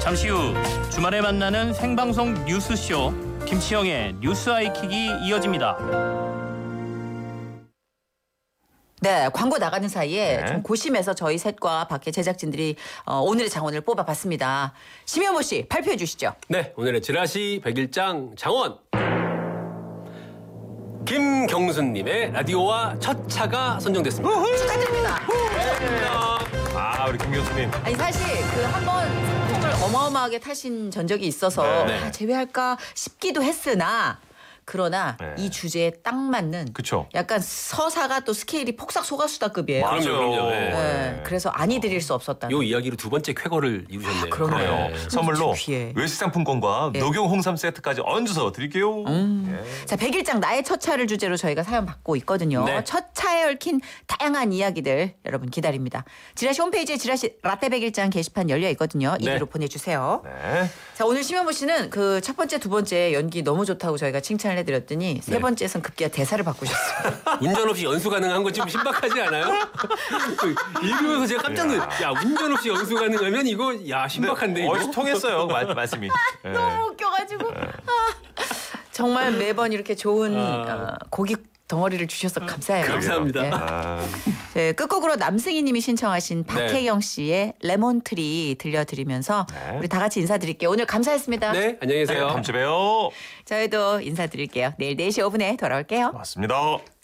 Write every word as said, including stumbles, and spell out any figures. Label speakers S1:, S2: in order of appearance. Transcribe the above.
S1: 잠시 후 주말에 만나는 생방송 뉴스쇼 김치영의 뉴스 아이킥이 이어집니다.
S2: 네, 광고 나가는 사이에
S3: 네.
S2: 좀 고심해서 저희 셋과 밖에 제작진들이 어, 오늘의 장원을 뽑아봤습니다. 심현보 씨 발표해 주시죠.
S4: 네, 오늘의 지라시 백일장 장원. 김경순님의 라디오와 첫 차가 선정됐습니다.
S2: 축하드립니다.
S3: 아, 우리 김 교수님.
S2: 아니 사실 그 한번 상품을 어마어마하게 타신 전적이 있어서
S3: 네.
S2: 아, 제외할까 싶기도 했으나 그러나
S3: 네.
S2: 이 주제에 딱 맞는
S3: 그쵸.
S2: 약간 서사가 또 스케일이 폭삭 소가수다급이에요.
S3: 맞아요.
S4: 그럼요, 그럼요. 네.
S2: 네, 그래서 아니 드릴 수 없었다.
S4: 요 이야기로 두 번째 쾌거를 이루셨네요.
S2: 그러네요.
S3: 그래요. 선물로
S2: 귀해.
S3: 외식 상품권과
S2: 예.
S3: 녹용 홍삼 세트까지 얹어서 드릴게요.
S2: 자, 백일장 나의 첫 차를 주제로 저희가 사연 받고 있거든요.
S4: 네.
S2: 첫 차에 얽힌 다양한 이야기들 여러분 기다립니다. 지라시 홈페이지에 지라시 라떼 백일장 게시판 열려 있거든요.
S4: 네.
S2: 이리로 보내주세요.
S3: 네.
S2: 자, 오늘 심현보 씨는 그 첫 번째, 두 번째 연기 너무 좋다고 저희가 칭찬을 해드렸더니 세
S4: 네.
S2: 번째에선 급기야 대사를 바꾸셨어요.
S4: 운전 없이 연수 가능한 건 좀 신박하지 않아요? 읽으면서 제가 깜짝 놀랐. 야, 운전 없이 연수 가능하면 이거 야 신박한데 이거.
S3: 어디서 통했어요, 말, 말씀이. 예.
S2: 너무 웃겨가지고 아, 정말 매번 이렇게 좋은 어, 고기 덩어리를 주셔서 감사해요.
S4: 감사합니다.
S2: 네.
S3: 아,
S2: 네, 끝곡으로 남승희님이 신청하신 박혜경 씨의 레몬트리 들려드리면서
S3: 네.
S2: 우리 다 같이 인사드릴게요. 오늘 감사했습니다.
S4: 네, 안녕히 계세요.
S3: 다음 주에 봬요.
S2: 저희도 인사드릴게요. 내일 네 시 오 분에 돌아올게요.
S3: 맞습니다.